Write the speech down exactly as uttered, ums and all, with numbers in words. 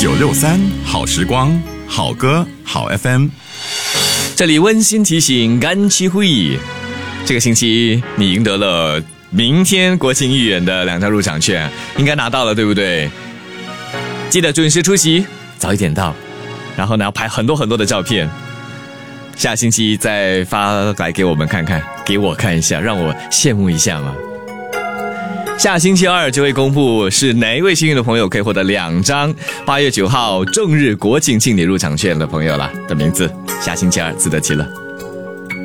九六三好时光，好歌好 F M。 这里温馨提醒，干期会议，这个星期你赢得了明天国庆预演的两张入场券，应该拿到了对不对？记得准时出席，早一点到，然后呢要拍很多很多的照片，下星期再发来给我们看看，给我看一下，让我羡慕一下嘛。下星期二就会公布是哪一位幸运的朋友可以获得两张八月九号重日国庆庆典入场券的朋友了的名字，下星期二自得其乐。